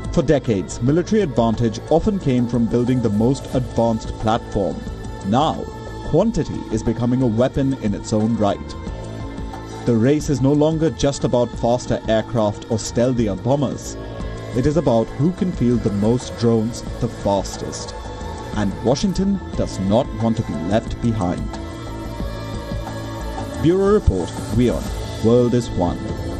For decades, military advantage often came from building the most advanced platform. Now, quantity is becoming a weapon in its own right. The race is no longer just about faster aircraft or stealthier bombers. It is about who can field the most drones the fastest. And Washington does not want to be left behind. Bureau Report, WION, World is One.